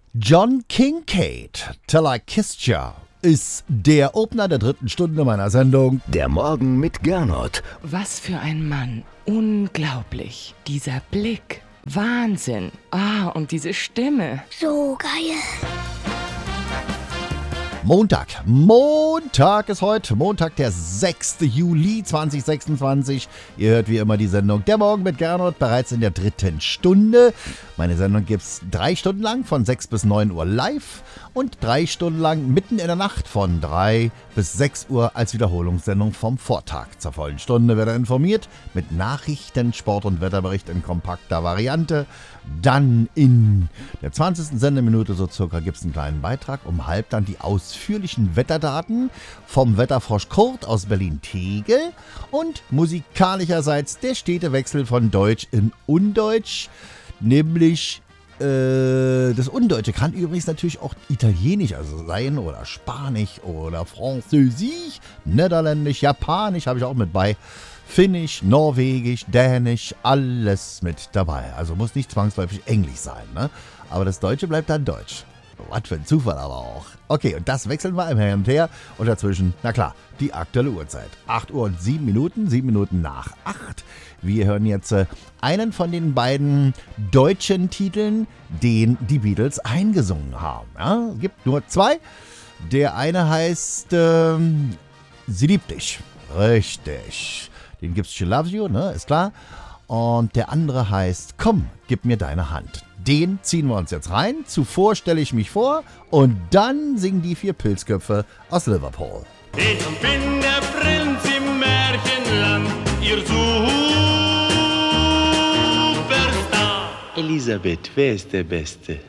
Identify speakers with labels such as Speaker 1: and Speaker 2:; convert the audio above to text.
Speaker 1: John Kincaid, Till I Kissed Ya, ist der Opener der 3. Stunde meiner Sendung.
Speaker 2: Der Morgen mit Gernot.
Speaker 3: Was für ein Mann. Unglaublich. Dieser Blick. Wahnsinn. Und diese Stimme.
Speaker 4: So geil.
Speaker 1: Montag ist heute, Montag, der 6. Juli 2026. Ihr hört wie immer die Sendung Der Morgen mit Gernot, bereits in der 3. Stunde. Meine Sendung gibt's 3 Stunden lang von 6 bis 9 Uhr live und 3 Stunden lang mitten in der Nacht von 3 bis 6 Uhr als Wiederholungssendung vom Vortag. Zur vollen Stunde wird er informiert mit Nachrichten, Sport und Wetterbericht in kompakter Variante. Dann in der 20. Sendeminute so circa gibt es einen kleinen Beitrag. Um halb dann die ausführlichen Wetterdaten vom Wetterfrosch Kurt aus Berlin-Tegel. Und musikalischerseits der Städtewechsel von Deutsch in Undeutsch. Nämlich das Undeutsche kann übrigens natürlich auch Italienisch sein oder Spanisch oder Französisch, Niederländisch, Japanisch habe ich auch mit bei. Finnisch, Norwegisch, Dänisch, alles mit dabei. Also muss nicht zwangsläufig Englisch sein, ne? Aber das Deutsche bleibt dann Deutsch. Was für ein Zufall aber auch. Okay, und das wechseln wir im Hin und Her. Und dazwischen, na klar, die aktuelle Uhrzeit. 8 Uhr und 7 Minuten, 7 Minuten nach 8. Wir hören jetzt einen von den beiden deutschen Titeln, den die Beatles eingesungen haben. Ja, es gibt nur 2. Der eine heißt Sie liebt dich. Richtig. Den gibt's She Loves You, ne, ist klar. Und der andere heißt Komm, gib mir deine Hand. Den ziehen wir uns jetzt rein. Zuvor stelle ich mich vor und dann singen die 4 Pilzköpfe aus Liverpool.
Speaker 5: Ich bin der Prinz im Märchenland, ihr Superstar.
Speaker 6: Elisabeth, wer ist der Beste?